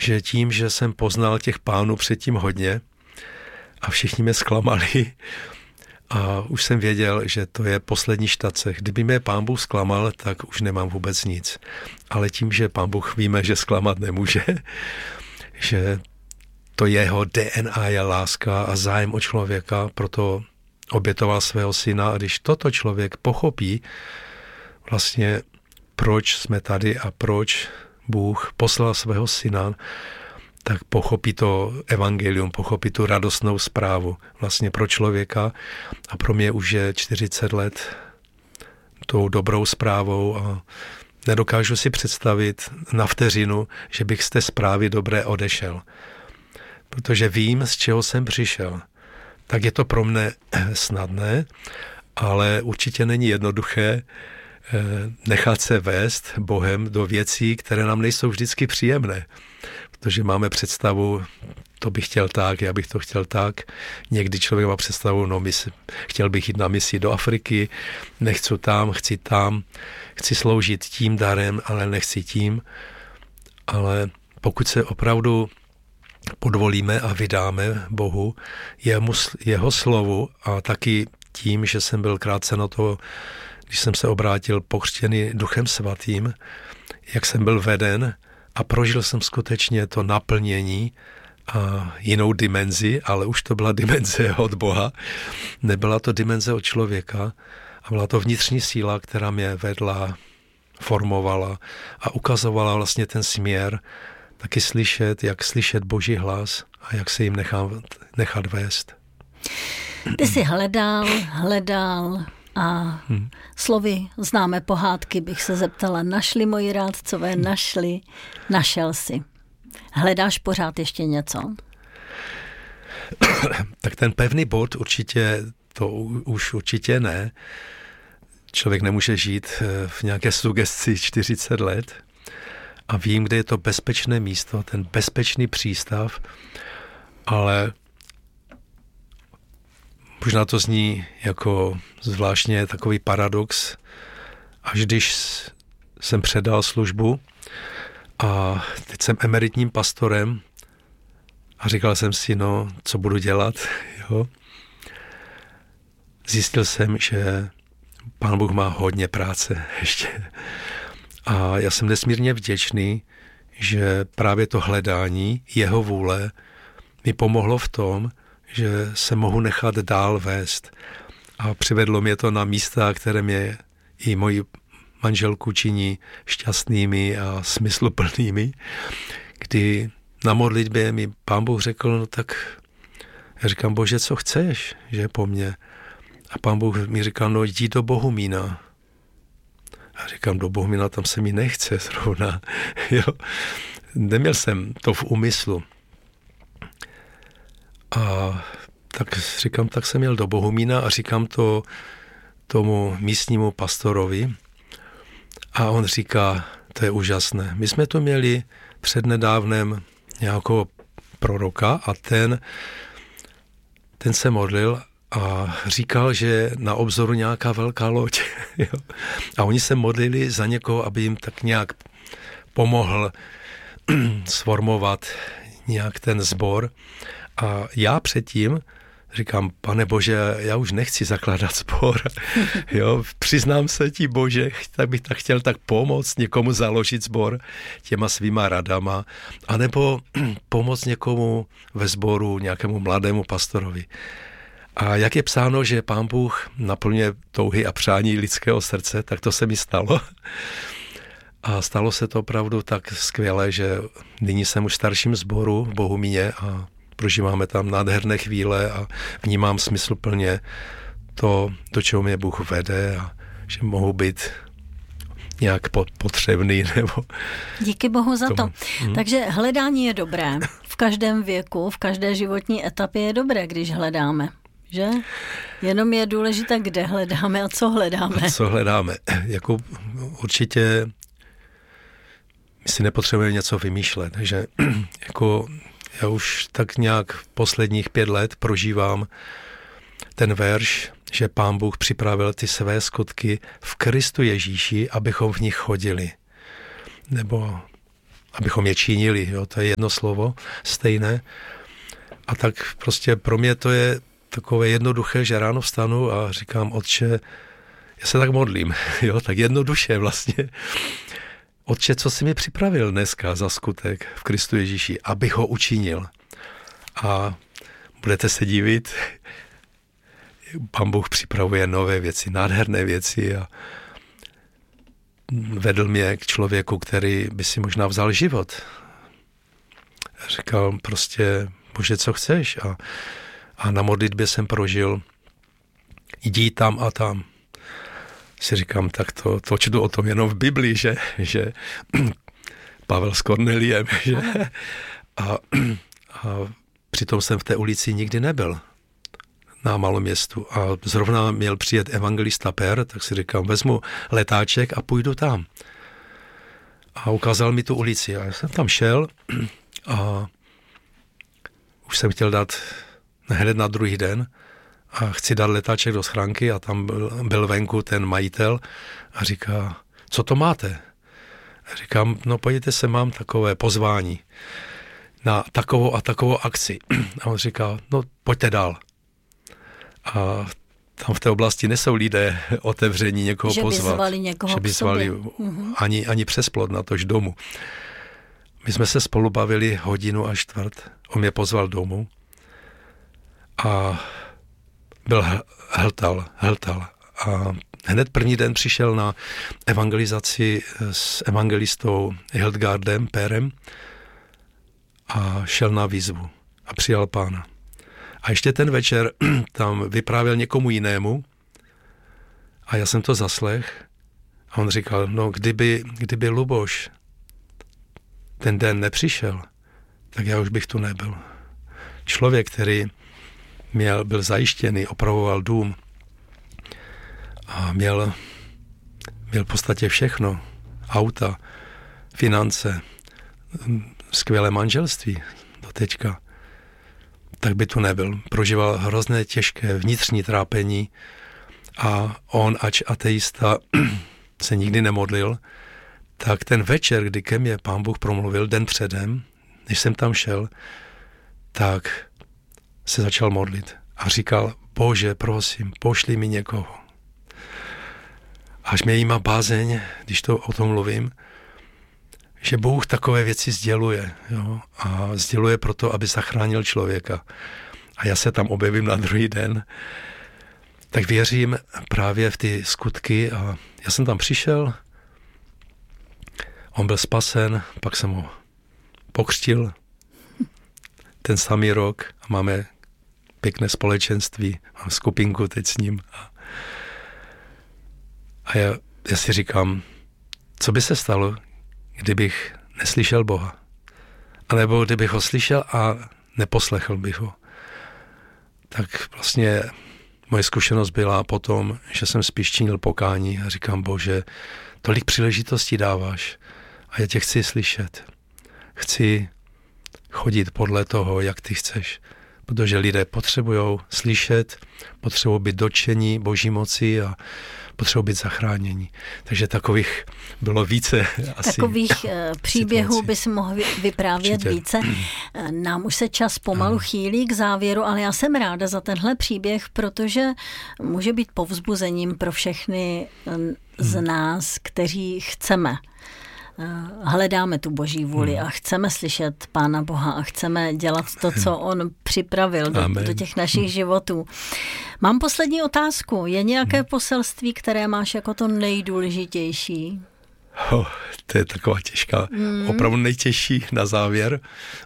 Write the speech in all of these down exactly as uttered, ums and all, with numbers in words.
že tím, že jsem poznal těch pánů předtím hodně a všichni mě zklamali a už jsem věděl, že to je poslední štace. Kdyby mě Pán Bůh zklamal, tak už nemám vůbec nic. Ale tím, že Pán Bůh víme, že zklamat nemůže, že to jeho D N A je láska a zájem o člověka, proto obětoval svého syna. A když toto člověk pochopí, vlastně proč jsme tady a proč Bůh poslal svého syna, tak pochopí to evangelium, pochopí tu radostnou zprávu vlastně pro člověka a pro mě už je čtyřicet let tou dobrou zprávou a nedokážu si představit na vteřinu, že bych z té zprávy dobré odešel. Protože vím, z čeho jsem přišel. Tak je to pro mne snadné, ale určitě není jednoduché nechat se vést Bohem do věcí, které nám nejsou vždycky příjemné. Protože máme představu, to bych chtěl tak, já bych to chtěl tak. Někdy člověk má představu, no misi, chtěl bych jít na misi do Afriky, nechci tam, chci tam, chci sloužit tím darem, ale nechci tím. Ale pokud se opravdu podvolíme a vydáme Bohu, jemu, jeho slovu a taky tím, že jsem byl krátce na to, když jsem se obrátil pokřtěný Duchem Svatým, jak jsem byl veden a prožil jsem skutečně to naplnění a jinou dimenzi, ale už to byla dimenze od Boha, nebyla to dimenze od člověka a byla to vnitřní síla, která mě vedla, formovala a ukazovala vlastně ten směr, taky slyšet, jak slyšet Boží hlas a jak se jim nechat, nechat vést. Ty jsi hledal, hledal a hmm. slovy známé pohádky bych se zeptala, našli moji rádcové, našli, našel si. Hledáš pořád ještě něco? Tak ten pevný bod určitě, to už určitě ne. Člověk nemůže žít v nějaké sugestci čtyřicet let a vím, kde je to bezpečné místo, ten bezpečný přístav, ale možná to zní jako zvláštně takový paradox, až když jsem předal službu a teď jsem emeritním pastorem a říkal jsem si, no, co budu dělat, jo. Zjistil jsem, že Pán Bůh má hodně práce ještě. A já jsem nesmírně vděčný, že právě to hledání jeho vůle mi pomohlo v tom, že se mohu nechat dál vést. A přivedlo mě to na místa, které mě i moji manželku činí šťastnými a smysluplnými, kdy na modlitbě mi Pán Bůh řekl, no tak já říkám, Bože, co chceš, že je po mně? A Pán Bůh mi říkal, no jdi do Bohumína. A říkám, do Bohumína, tam se mi nechce zrovna. Jo. Neměl jsem to v úmyslu. A tak říkám, tak jsem jel do Bohumína a říkám to tomu místnímu pastorovi. A on říká, to je úžasné. My jsme tu měli přednedávnem nějakého proroka a ten, ten se modlil a říkal, že na obzoru nějaká velká loď. Jo. A oni se modlili za někoho, aby jim tak nějak pomohl sformovat nějak ten sbor. A já předtím říkám, Pane Bože, já už nechci zakládat sbor. Jo, přiznám se ti, Bože, tak bych tak chtěl tak pomoct někomu založit sbor těma svýma radama, anebo pomoct někomu ve sboru, nějakému mladému pastorovi. A jak je psáno, že Pán Bůh naplňuje touhy a přání lidského srdce, tak to se mi stalo. A stalo se to opravdu tak skvěle, že nyní jsem už v starším sboru v Bohumíně a prožíváme tam nádherné chvíle a vnímám smysluplně to, do čeho mě Bůh vede a že mohu být nějak potřebný. Nebo díky Bohu za tomu. to. Hmm. Takže hledání je dobré. V každém věku, v každé životní etapě je dobré, když hledáme. Že? Jenom je důležité, kde hledáme a co hledáme. A co hledáme. Jako určitě my si nepotřebujeme něco vymýšlet. Takže jako já už tak nějak posledních pět let prožívám ten verš, že Pán Bůh připravil ty své skutky v Kristu Ježíši, abychom v nich chodili. Nebo abychom je činili, jo, to je jedno slovo, stejné. A tak prostě pro mě to je takové jednoduché, že ráno vstanu a říkám, Otče, já se tak modlím, jo, tak jednoduše vlastně. Otče, co jsi mi připravil dneska za skutek v Kristu Ježíši, abych ho učinil. A budete se divit, Pán Bůh připravuje nové věci, nádherné věci a vedl mě k člověku, který by si možná vzal život. Říkal prostě, Bože, co chceš? A, a na modlitbě jsem prožil, jdi tam a tam. Si říkám, tak to, to čtu o tom jenom v Biblii, že, že Pavel s Korneliem, že? A, a přitom jsem v té ulici nikdy nebyl na malom městu. A zrovna měl přijet evangelista Per, tak si říkám, vezmu letáček a půjdu tam. A ukázal mi tu ulici. A já jsem tam šel a už jsem chtěl dát hned na druhý den a chci dát letáček do schránky a tam byl, byl venku ten majitel a říká, co to máte? A říkám, no pojďte se, mám takové pozvání na takovou a takovou akci. A on říká, no pojďte dál. A tam v té oblasti nejsou lidé otevření někoho že pozvat. By zvali někoho že by zvali mm-hmm. ani, ani přes plot na tož domu. My jsme se spolu bavili hodinu a čtvrt. On mě pozval domů a byl hltal, hltal. A hned první den přišel na evangelizaci s evangelistou Hildgardem, Perem a šel na výzvu a přijal Pána. A ještě ten večer tam vyprávěl někomu jinému a já jsem to zaslech a on říkal, no kdyby, kdyby Luboš ten den nepřišel, tak já už bych tu nebyl. Člověk, který měl, byl zajištěný, opravoval dům a měl, měl v podstatě všechno, auta, finance, skvělé manželství do teďka, tak by tu nebyl. Prožíval hrozné těžké vnitřní trápení a on, ač ateista, se nikdy nemodlil, tak ten večer, kdy ke mně Pán Bůh promluvil den předem, než jsem tam šel, tak se začal modlit a říkal, Bože, prosím, pošli mi někoho. Až mě jíma bázeň, když to o tom mluvím, že Bůh takové věci sděluje, jo? A sděluje proto, aby zachránil člověka. A já se tam objevím na druhý den, tak věřím právě v ty skutky a já jsem tam přišel, on byl spasen, pak jsem ho pokřtil ten samý rok a máme pěkné společenství, mám skupinku teď s ním. A, a já, já si říkám, co by se stalo, kdybych neslyšel Boha. A nebo kdybych ho slyšel a neposlechl bych ho. Tak vlastně moje zkušenost byla potom, že jsem spíš činil pokání a říkám, Bože, tolik příležitostí dáváš a já tě chci slyšet. Chci chodit podle toho, jak ty chceš. Protože lidé potřebují slyšet, potřebují být dotčení Boží moci a potřebují být zachráněni. Takže takových bylo více asi. Takových příběhů bys mohl vyprávět Určitě. Více. Nám už se čas pomalu chýlí k závěru, ale já jsem ráda za tenhle příběh, protože může být povzbuzením pro všechny z nás, kteří chceme. Hledáme tu Boží vůli hmm. a chceme slyšet Pána Boha a chceme dělat to, co On připravil do, do těch našich hmm. životů. Mám poslední otázku. Je nějaké hmm. poselství, které máš jako to nejdůležitější? Oh, to je taková těžká, hmm. opravdu nejtěžší na závěr.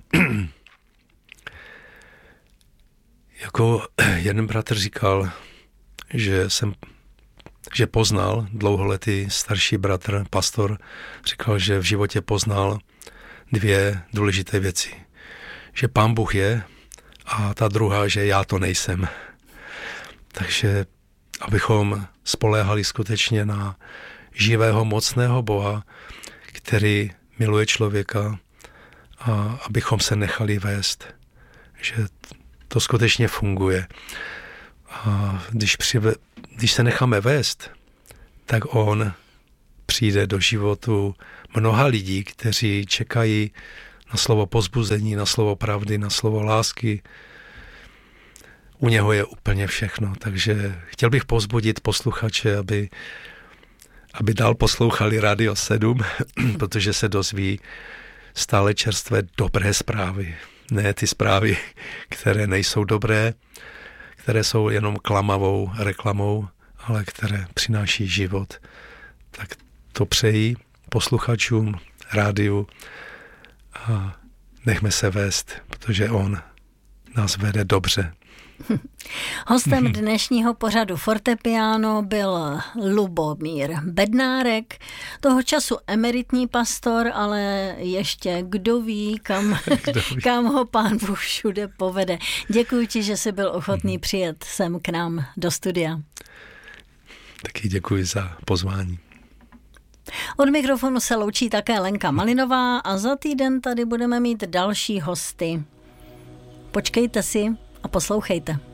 Jako jeden bratr říkal, že jsem že poznal, dlouholetý starší bratr, pastor, říkal, že v životě poznal dvě důležité věci. Že Pán Bůh je a ta druhá, že já to nejsem. Takže abychom spoléhali skutečně na živého, mocného Boha, který miluje člověka a abychom se nechali vést. Že to skutečně funguje. A když, přive, když se necháme vést, tak on přijde do životu mnoha lidí, kteří čekají na slovo povzbuzení, na slovo pravdy, na slovo lásky. U něho je úplně všechno, takže chtěl bych povzbudit posluchače, aby, aby dál poslouchali Radio sedm, protože se dozví stále čerstvé dobré zprávy. Ne ty zprávy, které nejsou dobré, které jsou jenom klamavou reklamou, ale které přináší život. Tak to přeji posluchačům rádiu a nechme se vést, protože on nás vede dobře. Hostem dnešního pořadu Fortepiano byl Lubomír Bednárek, toho času emeritní pastor, ale ještě kdo ví, kam, kdo ví. kam ho Pán Bůh všude povede. Děkuji ti, že jsi byl ochotný přijet sem k nám do studia. Taky děkuji za pozvání. Od mikrofonu se loučí také Lenka Malinová a za týden tady budeme mít další hosty. Počkejte si a poslouchejte.